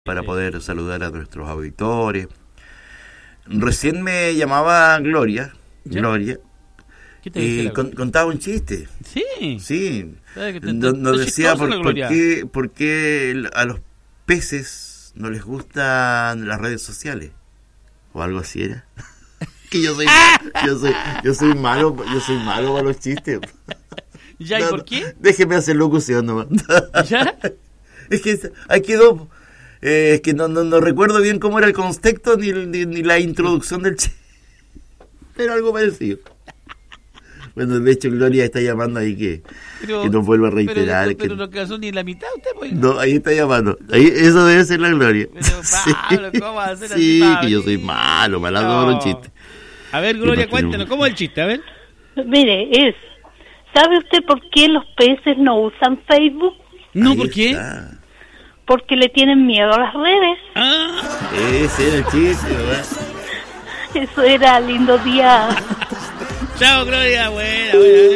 para poder saludar a nuestros auditores. Recién me llamaba Gloria. ¿Ya? Gloria. ¿Qué te decía? Contaba un chiste. Sí. Sí. Nos Nos decía por qué a los peces no les gustan las redes sociales. O algo así era. Que yo soy malo para los chistes. ¿Ya? ¿Y por qué? Déjeme hacer locución nomás. ¿Ya? Es que ahí quedó. Es que no recuerdo bien cómo era el contexto ni la introducción del chiste. Pero algo parecido. Bueno, de hecho Gloria está llamando ahí que nos vuelva a reiterar. Pero no quedó ni la mitad usted, pues. No, ahí está llamando. Ahí, eso debe ser la Gloria. Pero Pablo, ¿cómo va a ser así? Sí, que yo soy malazo para los chistes. A ver, Gloria, cuéntanos, ¿cómo es el chiste? A ver. Mire, ¿sabe usted por qué los peces no usan Facebook? No, Ahí ¿por qué? está. Porque le tienen miedo a las redes. Ah, Ese era el chiste, ¿verdad? Eso era lindo día. chao, Gloria, buena.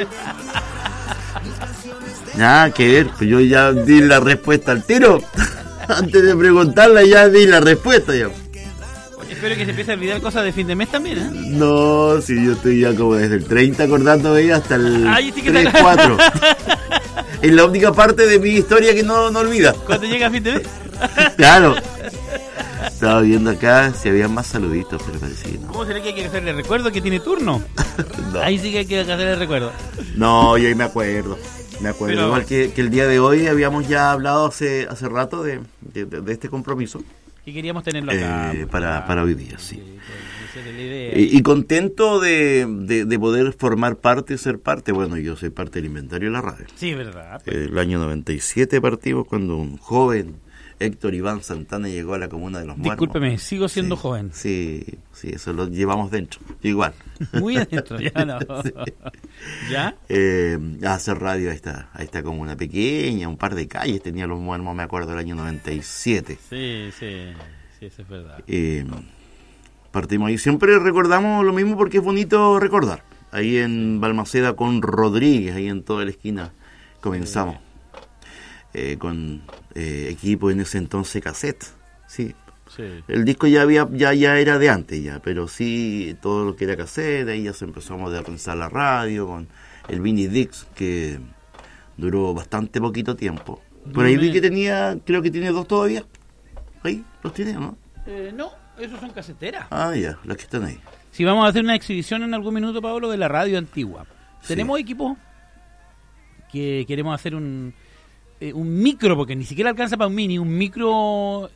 Nada que ver, pues yo ya di la respuesta al tiro. Antes de preguntarla ya di la respuesta ya. Espero que se empiece a olvidar cosas de fin de mes también, ¿eh? No, si yo estoy ya como desde el 30 acordándome hasta el Ay, sí que 3-4. Es la única parte de mi historia que no olvida. Cuando llega a fin de mes. Claro. Estaba viendo acá si había más saluditos, pero parece que no. ¿Cómo será que hay que hacerle recuerdo que tiene turno? No. Ahí sí que hay que hacerle recuerdo. No, yo ahí me acuerdo. Pero- Igual que el día de hoy habíamos ya hablado hace rato de este compromiso Y queríamos tenerlo acá. para hoy día, sí. Esa era la idea. Y contento de poder formar parte y ser parte. Bueno, yo soy parte del inventario de la radio. Sí, verdad. El año 97 partimos cuando un joven Héctor Iván Santana llegó a la comuna de Los Muertos. Discúlpeme, sigo siendo Sí, joven. Sí, eso lo llevamos dentro, igual. Muy adentro, ya no. Sí. ¿Ya? A hacer radio a esta comuna pequeña, un par de calles tenía Los Muertos, me acuerdo, del año 97. Sí, eso es verdad. Partimos ahí. Siempre recordamos lo mismo porque es bonito recordar. Ahí en Balmaceda con Rodríguez, ahí en toda la esquina comenzamos. Con equipo en ese entonces cassette. Sí. Sí. El disco ya era de antes ya, pero sí todo lo que era cassette, ahí ya se empezó a modernizar la radio con el Vinny Dix, que duró bastante poquito tiempo. Por ahí vi que creo que tiene 2 todavía. Ahí, los tiene, ¿no? No, esos son caseteras. Ah, ya, las que están ahí. Si vamos a hacer una exhibición en algún minuto, Pablo, de la radio antigua. Sí. Tenemos equipos que queremos hacer un micro, porque ni siquiera alcanza para un mini, un micro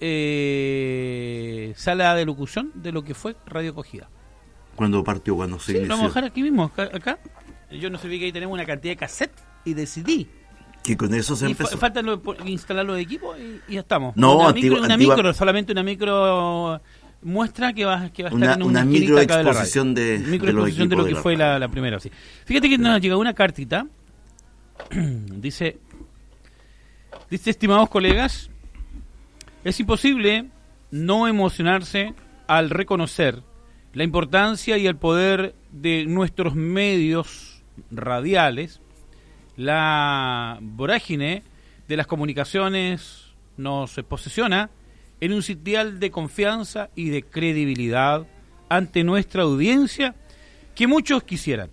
sala de locución de lo que fue Radio Acogida. Cuando se Sí, inició. lo vamos a dejar aquí mismo, acá. Yo no sabía que ahí tenemos una cantidad de cassette y de CD. Que con eso se Y empezó. falta instalar los equipos y ya estamos. No, una micro, solamente una micro muestra que va a estar en una micro esquinita acá de la radio. exposición de los Exposición de lo que equipos fue radio. la primera. Sí. Fíjate que nos ha llegado una cartita. Dice, estimados colegas, es imposible no emocionarse al reconocer la importancia y el poder de nuestros medios radiales. La vorágine de las comunicaciones nos posesiona en un sitial de confianza y de credibilidad ante nuestra audiencia que muchos quisieran.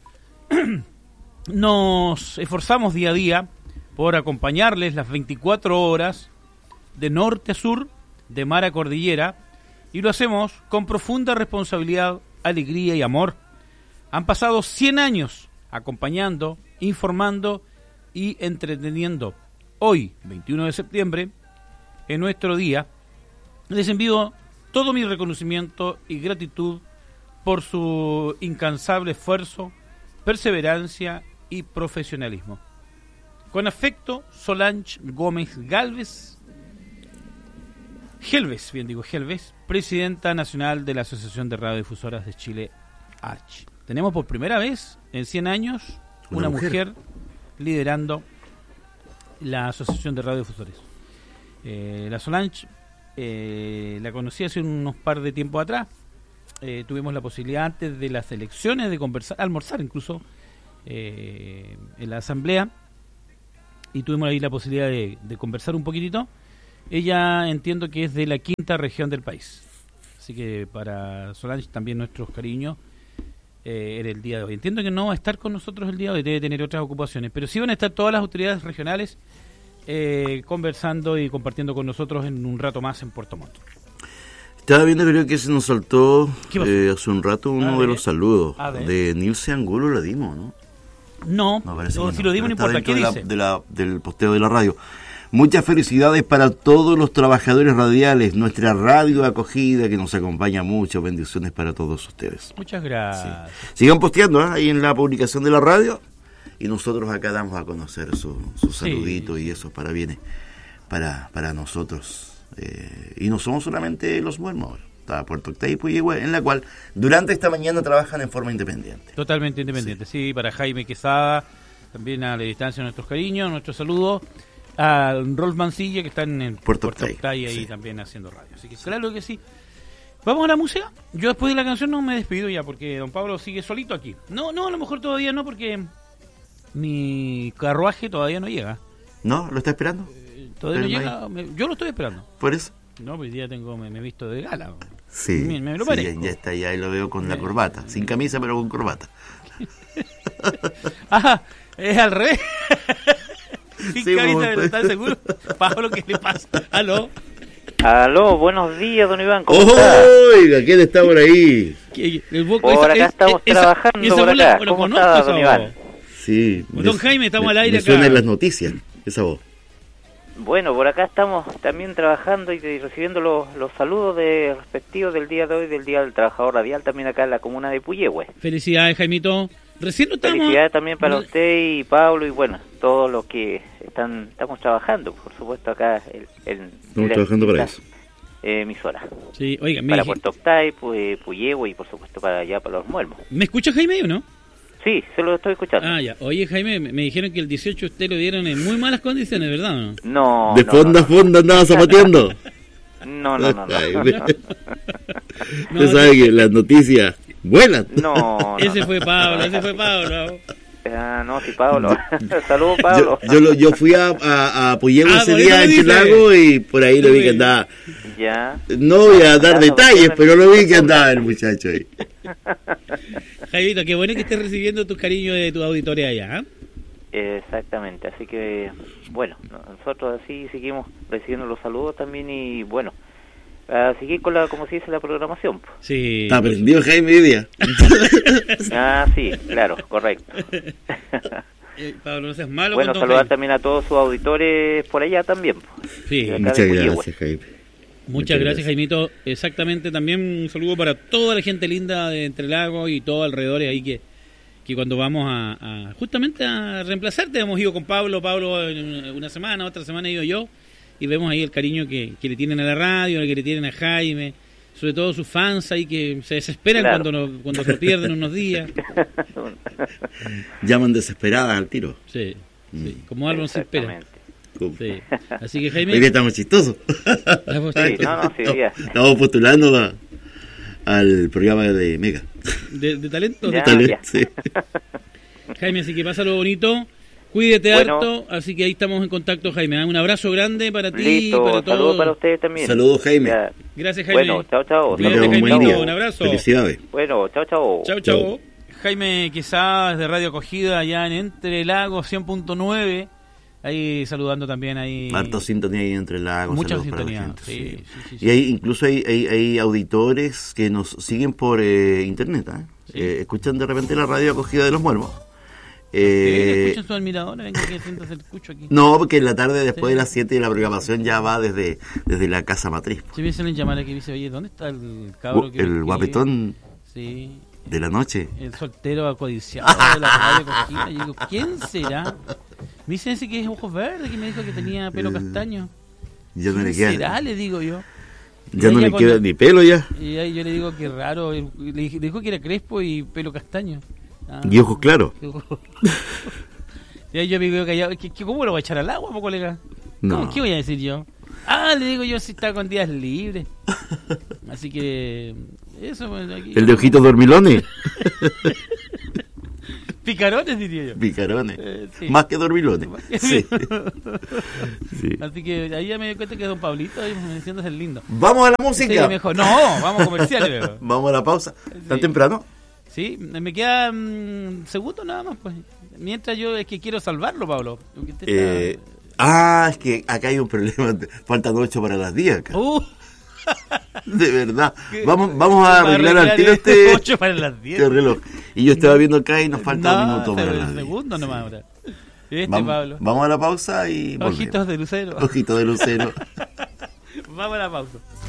Nos esforzamos día a día por acompañarles las 24 horas de norte a sur, de mar a cordillera, y lo hacemos con profunda responsabilidad, alegría y amor. Han pasado 100 años acompañando, informando y entreteniendo. Hoy, 21 de septiembre, en nuestro día, les envío todo mi reconocimiento y gratitud por su incansable esfuerzo, perseverancia y profesionalismo. Con afecto, Solange Gómez Galvez, Gelves, presidenta nacional de la Asociación de Radiodifusoras de Chile, ARCH. Tenemos por primera vez en 100 años una mujer liderando la Asociación de Radiodifusores. La Solange la conocí hace unos par de tiempo atrás. Tuvimos la posibilidad antes de las elecciones de conversar, almorzar incluso en la asamblea, y tuvimos ahí la posibilidad de conversar un poquitito. Ella entiendo que es de la 5ª región del país. Así que para Solange también nuestros cariños en el día de hoy. Entiendo que no va a estar con nosotros el día de hoy, debe tener otras ocupaciones, pero sí van a estar todas las autoridades regionales conversando y compartiendo con nosotros en un rato más en Puerto Montt. Estaba viendo, creo que se nos saltó hace un rato uno de los saludos de Nilce Angulo, lo dimos, ¿no? No, si lo dimos no importa, ¿qué dice? Del posteo de la radio. Muchas felicidades para todos los trabajadores radiales, nuestra radio acogida que nos acompaña mucho, bendiciones para todos ustedes. Muchas gracias. Sí. Sigan posteando ahí en la publicación de la radio y nosotros acá damos a conocer su saludito y esos parabienes para nosotros. Y no somos solamente los Muermos, está Puerto Octay y Puyehue, en la cual durante esta mañana trabajan en forma independiente. Totalmente independiente, sí, para Jaime Quesada, también a la distancia nuestros cariños, nuestros saludos. A Rolf Mancilla, que están en Puerto Octay ahí también haciendo radio. Así que claro que sí. ¿Vamos a la música? Yo después de la canción no me despido ya, porque don Pablo sigue solito aquí. No, a lo mejor todavía no, porque mi carruaje todavía no llega. ¿No? ¿Lo está esperando? Todavía no llega. Yo lo estoy esperando. ¿Por eso? No, pues ya me he visto de gala. Sí, me lo parezco. Ya está, ya lo veo con la corbata. Sin camisa, pero con corbata. Ajá, es al revés. Sin sí, camisa, pero ¿estás seguro? Pablo, ¿qué le pasa? ¿Aló? Aló, buenos días, don Iván, ¿cómo está? Oiga, ¿quién está por ahí? Por acá estamos trabajando, por acá. ¿Cómo está, don Iván? Sí. Don Jaime, estamos al aire acá. Suena en las noticias, esa voz. Bueno, por acá estamos también trabajando y recibiendo los saludos respectivos del día de hoy, del Día del Trabajador Radial, también acá en la comuna de Puyehue. Felicidades, Jaimito. Recién estamos... Felicidades también para usted y Pablo y bueno, todos los que estamos trabajando, por supuesto acá estamos trabajando para eso. Emisora. Sí, oiga, para Puerto Octay, Puyehue y por supuesto para allá, para los Muermos. ¿Me escucha Jaime o no? Sí, se lo estoy escuchando. Ah, ya. Oye, Jaime, me dijeron que el 18 usted lo dieron en muy malas condiciones, ¿verdad o no? No. De fonda a fonda andaba zapateando. No. Usted sabe que las noticias vuelan. No. Ese fue Pablo. No, sí, Pablo. Saludos, Pablo. Yo fui a Puyehue ese día en Chelago y por ahí lo vi que andaba. Ya. No voy a dar detalles, pero lo vi que andaba el muchacho ahí. Jaimito, qué bueno que estés recibiendo tus cariños de tu auditoría allá. Exactamente, así que bueno, nosotros así seguimos recibiendo los saludos también y bueno, a seguir con como se dice, la programación. Sí. Está prendido Jaime hoy día. Sí, claro, correcto. Pablo, no seas malo. Bueno, saludar Jaime también a todos sus auditores por allá también. Sí, muchas gracias, Jaime. Muchas gracias, Jaimito. Exactamente, también un saludo para toda la gente linda de Entre Lagos y todo alrededor ahí que cuando vamos justamente a reemplazarte, hemos ido con Pablo una semana, otra semana he ido yo, y vemos ahí el cariño que le tienen a la radio, que le tienen a Jaime, sobre todo sus fans ahí que se desesperan cuando se pierden unos días. Llaman desesperadas al tiro. Sí, como algo se espera. Sí. Así que Jaime, hoy día estamos chistosos. Estamos postulando al programa de Mega. ¿De talento? Ya, sí. Jaime, así que pásalo bonito, cuídate harto, así que ahí estamos en contacto, Jaime. Un abrazo grande para ti. Listo, para todos. Saludos para ustedes también. Saludos, Jaime. Ya. Gracias, Jaime. Bueno, chao. Cuídate, Jaimito, un abrazo. Felicidades. Bueno, chao. Chao. Jaime Quesada de Radio Acogida allá en Entre Lagos 100.9. Ahí saludando también ahí. Harta sintonía ahí Entre Lagos. Mucha sintonía, sí. Y incluso hay auditores que nos siguen por internet, escuchan de repente la Radio Acogida de los Muermos. ¿Escuchan su admirador? Venga, que sientas el escucho aquí. No, porque en la tarde después de las 7 la programación ya va desde la casa matriz. Si me suelen llamar aquí y dice, oye, ¿dónde está el cabro? El guapetón sí. De la noche. El soltero acodiciado de la Radio Acogida. Y digo, ¿quién será? Me dice ese que es ojos verdes, que me dijo que tenía pelo castaño. Ya no le queda. ¿Será? Le digo yo. Ya no le queda ni pelo ya. Y ahí yo le digo que raro. Le dijo que era crespo y pelo castaño. Y ojos claros. Y ahí yo me digo callado. ¿Cómo lo va a echar al agua, colega? No. ¿Qué voy a decir yo? Le digo yo si está con días libres. Así que... eso. Aquí, el de ojitos dormilones. Picarones, diría yo. Picarones. Sí. Más que dormilones. Sí. Sí. Así que ahí ya me di cuenta que don Pablito ahí me diciendo es el lindo. Vamos a la Sí, música. me dijo, no, vamos a comerciales. luego. Vamos a la pausa. ¿Tan Sí. temprano? Sí, me queda segundo nada más, pues. Mientras yo es que quiero salvarlo, Pablo. Porque usted está- Es que acá hay un problema. Faltan 8 para las 10 acá. De verdad. Vamos a arreglar al tiro este 8 para las 10. este reloj. Y yo estaba viendo acá y nos falta un minuto para pero las el 10. segundo nomás ahora. Vamos, Pablo. vamos a la pausa y volvemos. Ojitos de lucero. Ojito de lucero. Vamos a la pausa.